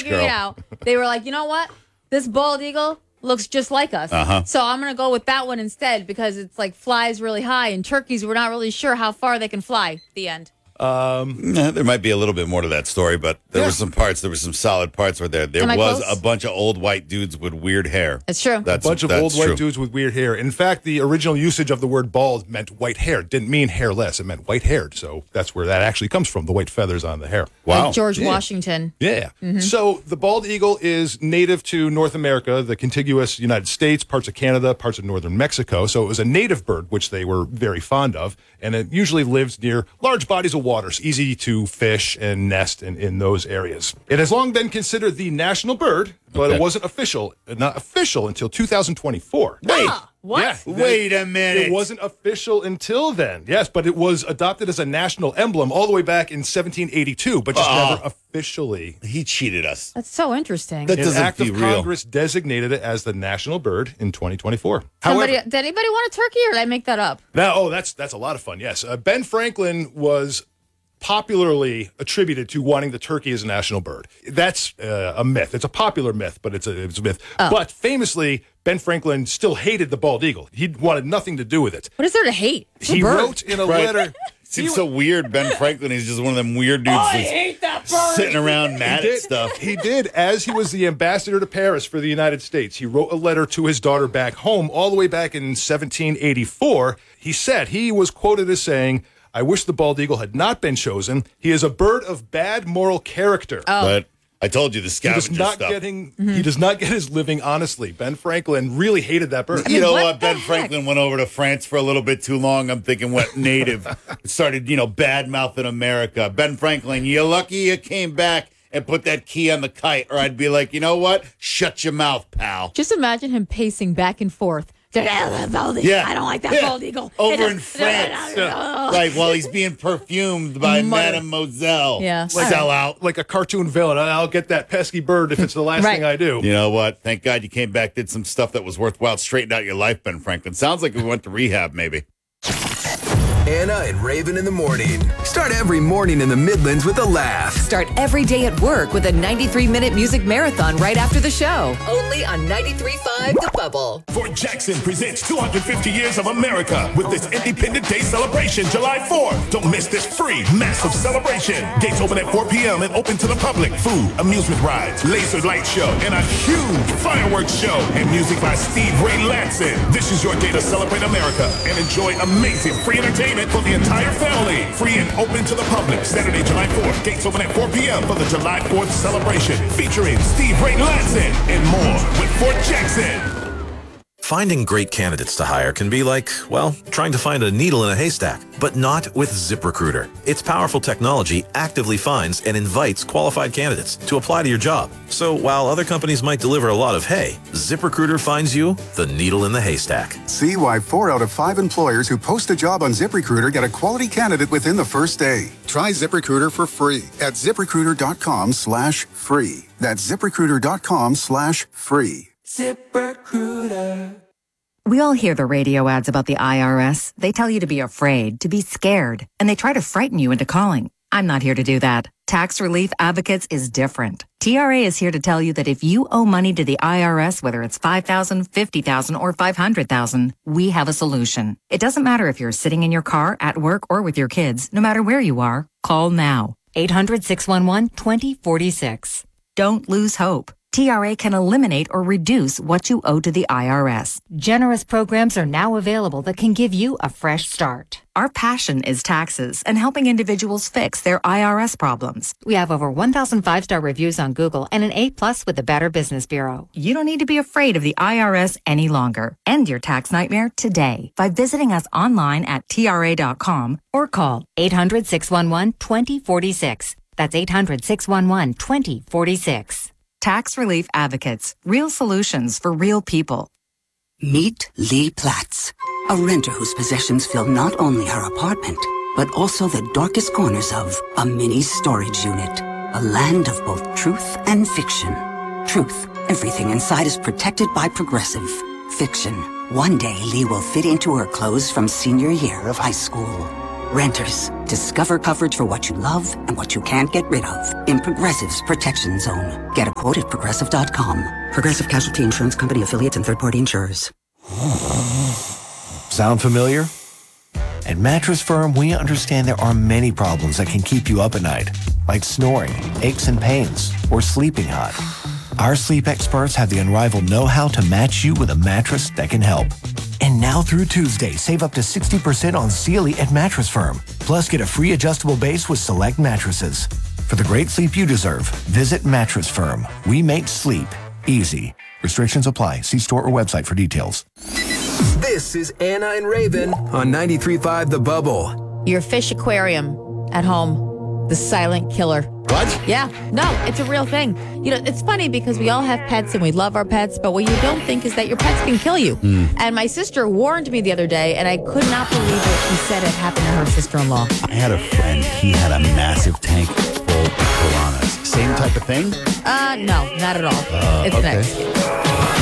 figuring out. They were like, you know what? This bald eagle looks just like us. So I'm going to go with that one instead because it's like flies really high, and turkeys, we're not really sure how far they can fly. The end. There might be a little bit more to that story, but there were some solid parts where there was a bunch of old white dudes with weird hair. It's true. A bunch of old white dudes with weird hair. In fact, the original usage of the word bald meant white hair. It didn't mean hairless. It meant white-haired. So that's where that actually comes from, the white feathers on the hair. Wow. Like George Washington. Yeah. So the bald eagle is native to North America, the contiguous United States, parts of Canada, parts of northern Mexico. So it was a native bird, which they were very fond of. And it usually lives near large bodies of water. It's easy to fish and nest in those areas. It has long been considered the national bird, but it wasn't not official until 2024. Wait. What? Yeah, Wait a minute. It wasn't official until then. Yes, but it was adopted as a national emblem all the way back in 1782, but just never officially. He cheated us. That's so interesting. That An doesn't act be of real. Congress designated it as the national bird in 2024. Did However, anybody want a turkey, or did I make that up? that's a lot of fun. Yes, Ben Franklin was popularly attributed to wanting the turkey as a national bird. That's a myth. It's a popular myth, but it's a myth. But famously, Ben Franklin still hated the bald eagle. He wanted nothing to do with it. What is there to hate? It's a He bird. wrote in a letter. Seems so weird. Ben Franklin, he's just one of them weird dudes that's sitting around mad at stuff. He did, as he was the ambassador to Paris for the United States. He wrote a letter to his daughter back home all the way back in 1784. He said, he was quoted as saying, "I wish the bald eagle had not been chosen. He is a bird of bad moral character." But I told you the scavenger stuff. He does not get his living honestly. Ben Franklin really hated that bird. You know what what? the Ben heck? Franklin went over to France for a little bit too long. I'm thinking what native started, bad mouthing America. Ben Franklin, you're lucky you came back and put that key on the kite, or I'd be like, you know what? Shut your mouth, pal. Just imagine him pacing back and forth. Bald eagle. Yeah. I don't like that bald eagle. Over in France. Right, while he's being perfumed by Mademoiselle. Yeah. Sell out. Like a cartoon villain. I'll get that pesky bird if it's the last Right. thing I do. You know what? Thank God you came back, did some stuff that was worthwhile, straightened out your life, Ben Franklin. Sounds like we went to rehab, maybe. Anna and Raven in the morning. Start every morning in the Midlands with a laugh. Start every day at work with a 93-minute music marathon right after the show. Only on 93.5 The Bubble. Fort Jackson presents 250 Years of America with this Independence Day celebration July 4th. Don't miss this free, massive celebration. Gates open at 4 p.m. and open to the public. Food, amusement rides, laser light show, and a huge fireworks show. And music by Steve Ray Latson. This is your day to celebrate America and enjoy amazing free entertainment for the entire family. Free and open to the public. Saturday, July 4th. Gates open at 4 p.m. for the July 4th celebration. Featuring Steve Ray Latson and more with Fort Jackson. Finding great candidates to hire can be like, well, trying to find a needle in a haystack, but not with ZipRecruiter. Its powerful technology actively finds and invites qualified candidates to apply to your job. So while other companies might deliver a lot of hay, ZipRecruiter finds you the needle in the haystack. See why 4 out of 5 employers who post a job on ZipRecruiter get a quality candidate within the first day. Try ZipRecruiter for free at ZipRecruiter.com/free. That's ZipRecruiter.com/free. ZipRecruiter. We all hear the radio ads about the IRS. They tell you to be afraid, to be scared, and they try to frighten you into calling. I'm not here to do that. Tax Relief Advocates is different. TRA is here to tell you that if you owe money to the IRS, whether it's $5,000, $50,000, or $500,000, we have a solution. It doesn't matter if you're sitting in your car, at work, or with your kids. No matter where you are, call now. 800-611-2046. Don't lose hope. TRA can eliminate or reduce what you owe to the IRS. Generous programs are now available that can give you a fresh start. Our passion is taxes and helping individuals fix their IRS problems. We have over 1,000 five-star reviews on Google and an A+ with the Better Business Bureau. You don't need to be afraid of the IRS any longer. End your tax nightmare today by visiting us online at TRA.com or call 800-611-2046. That's 800-611-2046. Tax Relief Advocates. Real solutions for real people. Meet Lee Platts, a renter whose possessions fill not only her apartment, but also the darkest corners of a mini storage unit. A land of both truth and fiction. Truth, everything inside is protected by Progressive. Fiction, one day Lee will fit into her clothes from senior year of high school. Renters, discover coverage for what you love and what you can't get rid of in Progressive's Protection Zone. Get a quote at Progressive.com. Progressive Casualty Insurance Company, affiliates, and third-party insurers. Sound familiar? At Mattress Firm, we understand there are many problems that can keep you up at night, like snoring, aches and pains, or sleeping hot. Our sleep experts have the unrivaled know-how to match you with a mattress that can help. And now through Tuesday, save up to 60% on Sealy at Mattress Firm. Plus, get a free adjustable base with select mattresses. For the great sleep you deserve, visit Mattress Firm. We make sleep easy. Restrictions apply. See store or website for details. This is Anna and Raven on 93.5 The Bubble. Your fish aquarium at home, the silent killer. What? Yeah, no, it's a real thing. You know, it's funny because we all have pets and we love our pets, but what you don't think is that your pets can kill you. And my sister warned me the other day, and I could not believe what she said had happened to her sister-in-law. I had a friend, he had a massive tank full of piranhas. Same type of thing? No, not at all. It's okay. next.